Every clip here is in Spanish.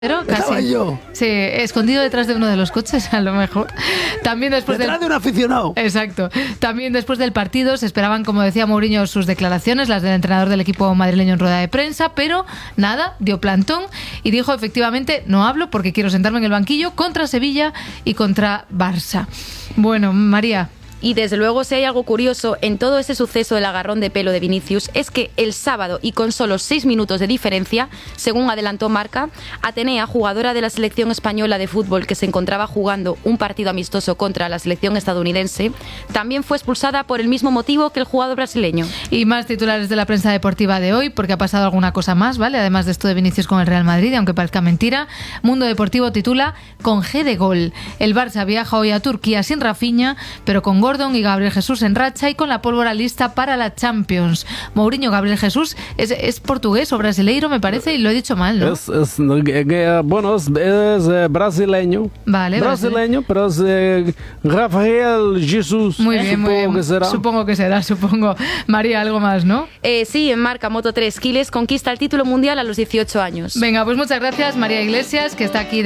Pero casi. Estaba yo. Sí, escondido detrás de uno de los coches, a lo mejor. También después detrás de un aficionado. Exacto. También después del partido se esperaban, como decía Mourinho, sus declaraciones, las del entrenador del equipo madrileño en rueda de prensa, pero nada, dio plantón y dijo efectivamente, no hablo porque quiero sentarme en el banquillo contra Sevilla y contra Barça. Bueno, María. Y desde luego, si hay algo curioso en todo ese suceso del agarrón de pelo de Vinicius, es que el sábado, y con solo 6 minutos de diferencia, según adelantó Marca, Atenea, jugadora de la selección española de fútbol que se encontraba jugando un partido amistoso contra la selección estadounidense, también fue expulsada por el mismo motivo que el jugador brasileño. Y más titulares de la prensa deportiva de hoy, porque ha pasado alguna cosa más, ¿vale? Además de esto de Vinicius con el Real Madrid, aunque parezca mentira, Mundo Deportivo titula con G de gol. El Barça viaja hoy a Turquía sin Rafinha, pero con Gordon y Gabriel Jesús en racha y con la pólvora lista para la Champions. Mourinho, Gabriel Jesús, es portugués o brasileiro, me parece, y lo he dicho mal, ¿no? Es brasileño. Vale, brasileño, pero es Gabriel Jesús. Muy bien, muy bien. Que será. Supongo que será, supongo. María, algo más, ¿no? Sí, en Marca, Moto3, Quiles conquista el título mundial a los 18 años. Venga, pues muchas gracias, María Iglesias, que está aquí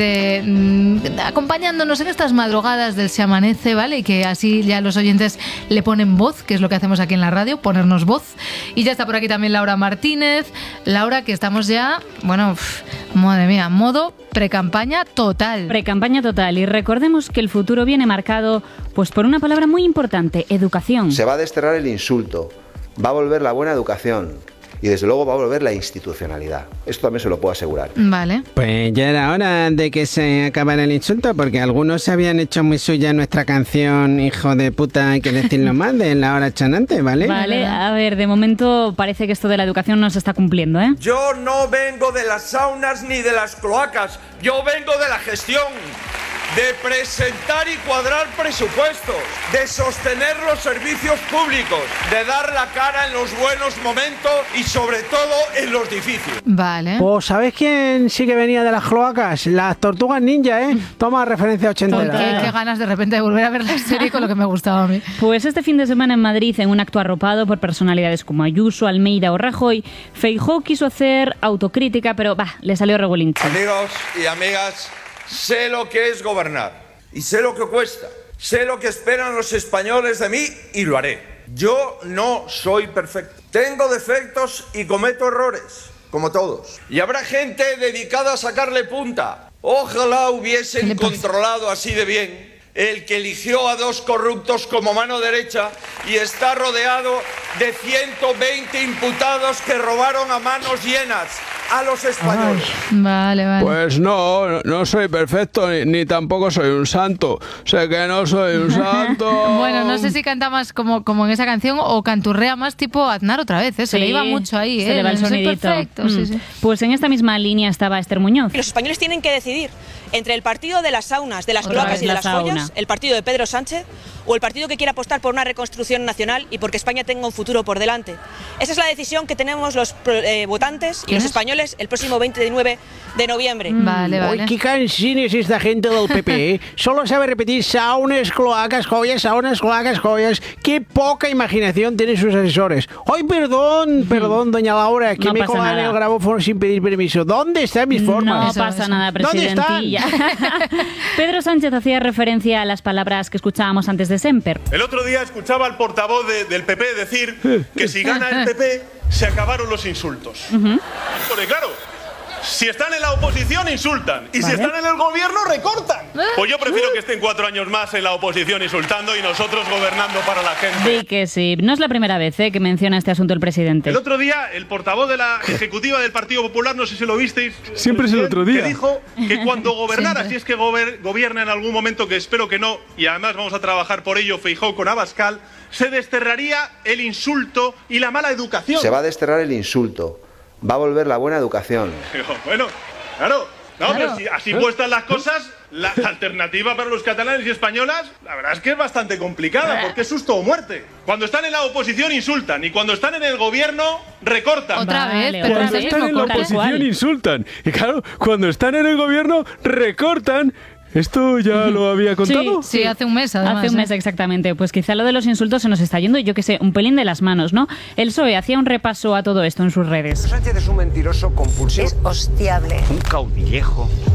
acompañándonos en estas madrugadas del Se Amanece, ¿vale? Y que así ya los oyentes le ponen voz, que es lo que hacemos aquí en la radio, ponernos voz. Y ya está por aquí también Laura Martínez. Laura, que estamos ya, bueno, madre mía, modo precampaña total. Precampaña total. Y recordemos que el futuro viene marcado pues por una palabra muy importante, educación. Se va a desterrar el insulto, va a volver la buena educación y desde luego va a volver la institucionalidad. Esto también se lo puedo asegurar. Vale. Pues ya era hora de que se acabara el insulto, porque algunos se habían hecho muy suya nuestra canción Hijo de puta, hay que decirlo más, de La Hora Chanante, ¿vale? Vale, a ver, de momento parece que esto de la educación no se está cumpliendo, ¿eh? Yo no vengo de las saunas ni de las cloacas, yo vengo de la gestión, de presentar y cuadrar presupuestos, de sostener los servicios públicos, de dar la cara en los buenos momentos y sobre todo en los difíciles. Vale. Pues ¿sabés quién sí que venía de las cloacas? Las tortugas ninja, ¿eh? Toma referencia ochentera. Qué ganas de repente de volver a ver la serie con lo que me gustaba a mí. Pues este fin de semana en Madrid, en un acto arropado por personalidades como Ayuso, Almeida o Rajoy, Feijóo quiso hacer autocrítica, pero le salió regolincho. Amigos y amigas, sé lo que es gobernar y sé lo que cuesta, sé lo que esperan los españoles de mí y lo haré. Yo no soy perfecto, tengo defectos y cometo errores, como todos. Y habrá gente dedicada a sacarle punta. Ojalá hubiesen controlado así de bien el que eligió a 2 corruptos como mano derecha y está rodeado de 120 imputados que robaron a manos llenas a los españoles. Vale. Pues no soy perfecto ni tampoco soy un santo. Sé que no soy un santo. Bueno, no sé si canta más como en esa canción o canturrea más tipo Aznar otra vez, ¿eh? Se le iba mucho ahí, se le va el No soy sonidito. perfecto, sí. Pues en esta misma línea estaba Esther Muñoz. Los españoles tienen que decidir entre el partido de las saunas, de las Otra cloacas vez y de la las sauna. joyas, el partido de Pedro Sánchez, o el partido que quiere apostar por una reconstrucción nacional y porque España tenga un futuro por delante. Esa es la decisión que tenemos los votantes y los españoles el próximo 29 de noviembre. Vale. Uy, qué cansines esta gente del PP, ¿eh? Solo sabe repetir saunas, cloacas, joyas, saunas, cloacas, joyas. Qué poca imaginación tienen sus asesores. Ay, perdón, doña Laura, que No me pasa colan nada. el grabófono sin pedir permiso. ¿Dónde están mis formas? No pasa nada, ¿Dónde están? presidentilla. Pedro Sánchez hacía referencia a las palabras que escuchábamos antes de Semper. El otro día escuchaba al portavoz del PP decir que si gana el PP se acabaron los insultos. Porque claro, si están en la oposición insultan y si están en el gobierno recortan. Pues yo prefiero que estén 4 años más en la oposición insultando y nosotros gobernando para la gente. Di que sí. No es la primera vez que menciona este asunto el presidente. El otro día el portavoz de la ejecutiva del Partido Popular, no sé si lo visteis, Siempre es el otro día. que dijo que cuando gobernara, Siempre. si es que gobierna en algún momento, que espero que no, y además vamos a trabajar por ello, Feijóo con Abascal, se desterraría el insulto y la mala educación. Se va a desterrar el insulto, va a volver la buena educación. Digo, bueno, claro. No, Claro. pero si así puestas las cosas, la alternativa para los catalanes y españolas, la verdad es que es bastante complicada, porque es susto o muerte. Cuando están en la oposición insultan y cuando están en el gobierno recortan. Otra Vale, vez, pero otra es vez. el Están mismo en la corte. oposición cual. insultan. Y claro, cuando están en el gobierno recortan. ¿Esto ya lo había contado? Sí, hace un mes además. Hace un mes exactamente. Pues quizá lo de los insultos se nos está yendo, yo que sé, un pelín de las manos, ¿no? El PSOE hacía un repaso a todo esto en sus redes. Sánchez es un mentiroso compulsivo. Es hostiable. Un caudillejo.